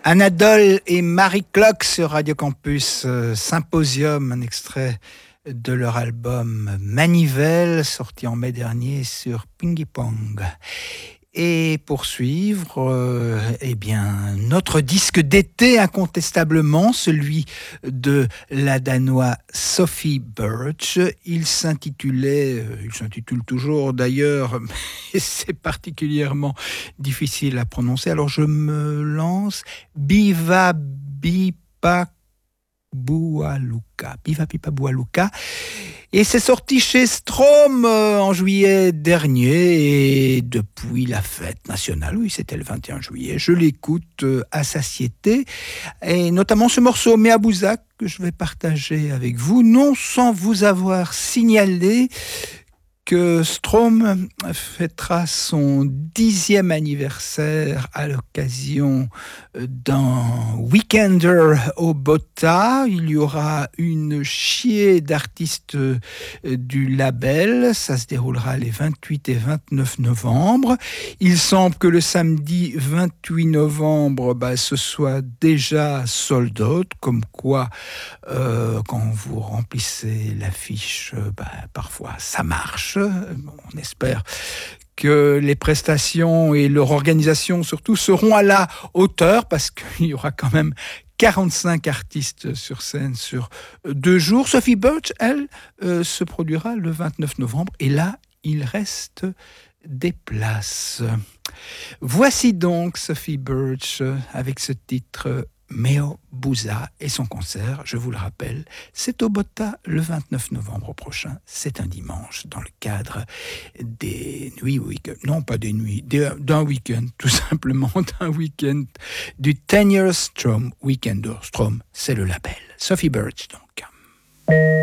Anadole et Marie Clock sur Radio Campus Symposium, un extrait de leur album Manivelle, sorti en mai dernier sur Pingy Pong. Et pour suivre, notre disque d'été incontestablement, celui de la Danoise Sophie Birch. Il s'intitule toujours d'ailleurs, mais c'est particulièrement difficile à prononcer. Alors je me lance. Biva Bipa Bualuka. Biva Pipa Bualuka. Et c'est sorti chez Strom en juillet dernier. Et depuis la fête nationale, oui, c'était le 21 juillet, je l'écoute à satiété. Et notamment ce morceau Mea Bouza que je vais partager avec vous, non sans vous avoir signalé que Strom fêtera son 10e anniversaire à l'occasion d'un Weekender au Botta. Il y aura une chier d'artistes du label. Ça se déroulera les 28 et 29 novembre. Il semble que le samedi 28 novembre, ce soit déjà sold out, comme quoi quand vous remplissez l'affiche, parfois ça marche. On espère que les prestations et leur organisation surtout seront à la hauteur, parce qu'il y aura quand même 45 artistes sur scène sur 2 jours. Sophie Birch, elle, se produira le 29 novembre et là, il reste des places. Voici donc Sophie Birch avec ce titre Mea Bouza et son concert, je vous le rappelle, c'est au Botta le 29 novembre prochain. C'est un dimanche dans le cadre des nuits week-end, non pas des nuits, d'un week-end, tout simplement d'un week-end du 10 Years Strom Weekender. Strom, c'est le label. Sophie Birch donc.